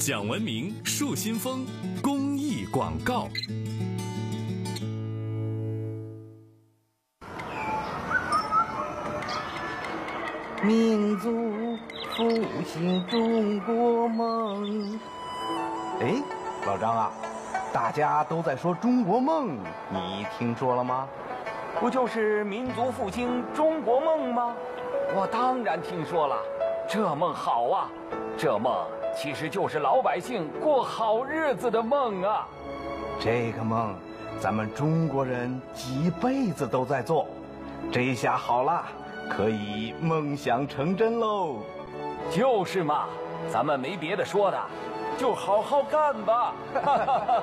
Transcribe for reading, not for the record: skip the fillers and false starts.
讲文明树新风公益广告。 民族复兴中国梦。哎，老张啊，大家都在说中国梦，你听说了吗？ 不就是民族复兴中国梦吗？我当然听说了，这梦好啊！这梦其实就是老百姓过好日子的梦啊！ 这个梦，咱们中国人几辈子都在做，这下好了，可以梦想成真喽！ 就是嘛，咱们没别的说的，就好好干吧！